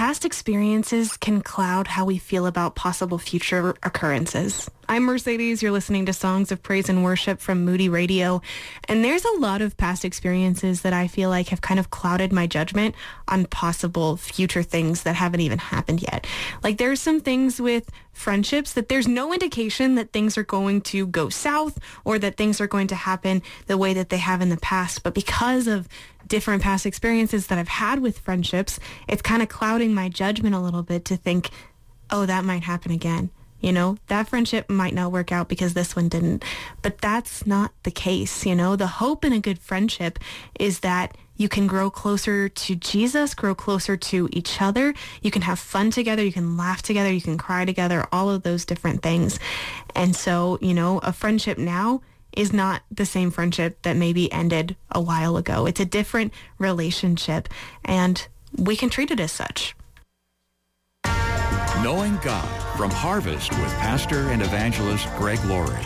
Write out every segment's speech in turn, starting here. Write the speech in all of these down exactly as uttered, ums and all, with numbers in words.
past experiences can cloud how we feel about possible future occurrences. I'm Mercedes. You're listening to Songs of Praise and Worship from Moody Radio. And there's a lot of past experiences that I feel like have kind of clouded my judgment on possible future things that haven't even happened yet. Like there's some things with friendships that there's no indication that things are going to go south or that things are going to happen the way that they have in the past. But because of different past experiences that I've had with friendships, it's kind of clouding my judgment a little bit to think, oh, that might happen again. You know, that friendship might not work out because this one didn't. But that's not the case. You know, the hope in a good friendship is that you can grow closer to Jesus, grow closer to each other. You can have fun together. You can laugh together. You can cry together, all of those different things. And so, you know, a friendship now is not the same friendship that maybe ended a while ago. It's a different relationship, and we can treat it as such. Knowing God from Harvest with Pastor and Evangelist Greg Laurie.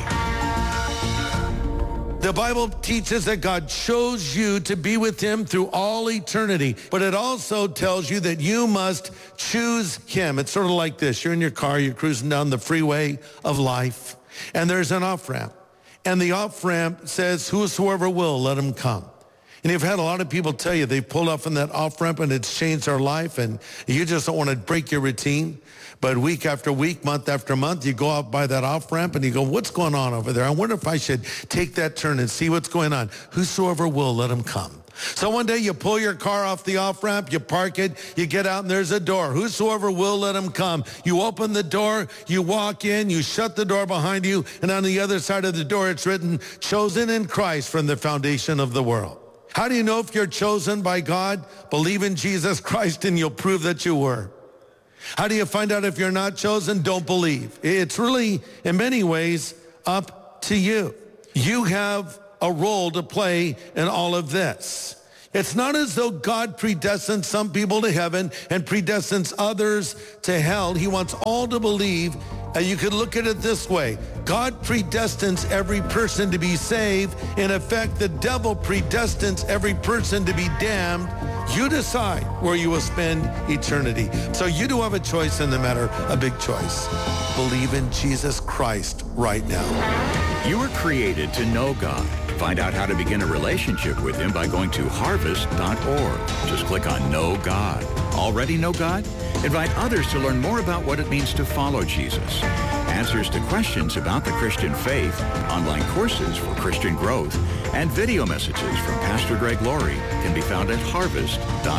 The Bible teaches that God chose you to be with him through all eternity, but it also tells you that you must choose him. It's sort of like this. You're in your car, you're cruising down the freeway of life, and there's an off-ramp. And the off-ramp says, whosoever will, let him come. And you've had a lot of people tell you they've pulled off on that off-ramp and it's changed their life, and you just don't want to break your routine. But week after week, month after month, you go out by that off-ramp and you go, what's going on over there? I wonder if I should take that turn and see what's going on. Whosoever will, let him come. So one day you pull your car off the off-ramp, you park it, you get out and there's a door. Whosoever will, let him come. You open the door, you walk in, you shut the door behind you, and on the other side of the door it's written, chosen in Christ from the foundation of the world. How do you know if you're chosen by God? Believe in Jesus Christ and you'll prove that you were. How do you find out if you're not chosen? Don't believe. It's really, in many ways, up to you. You have a role to play in all of this. It's not as though God predestines some people to heaven and predestines others to hell. He wants all to believe. And you could look at it this way. God predestines every person to be saved. In effect, the devil predestines every person to be damned. You decide where you will spend eternity. So you do have a choice in the matter, a big choice. Believe in Jesus Christ right now. You were created to know God. Find out how to begin a relationship with him by going to harvest dot org. Just click on Know God. Already know God? Invite others to learn more about what it means to follow Jesus. Answers to questions about the Christian faith, online courses for Christian growth, and video messages from Pastor Greg Laurie can be found at harvest dot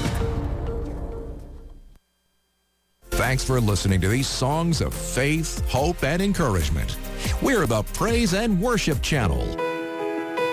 org. Thanks for listening to these songs of faith, hope, and encouragement. We're the Praise and Worship Channel.